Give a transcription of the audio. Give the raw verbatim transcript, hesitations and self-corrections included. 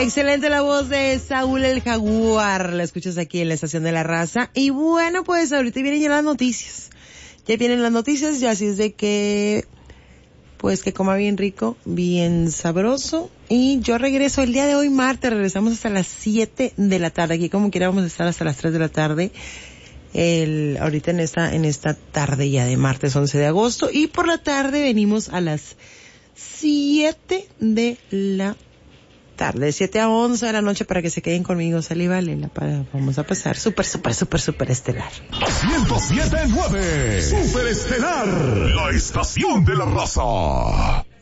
Excelente la voz de Saúl el Jaguar. La escuchas aquí en la Estación de la Raza. Y bueno, pues ahorita vienen ya las noticias. Ya vienen las noticias, ya así es de que, pues que coma bien rico, bien sabroso. Y yo regreso el día de hoy, martes, regresamos hasta las siete de la tarde. Aquí como quiera vamos a estar hasta las tres de la tarde. El, ahorita en esta, en esta tarde ya de martes once de agosto. Y por la tarde venimos a las siete de la tarde, siete a once de la noche, para que se queden conmigo, Sally Valela, para, vamos a pasar súper, súper, súper, súper estelar. ciento siete punto nueve Súper Estelar, la estación de la raza.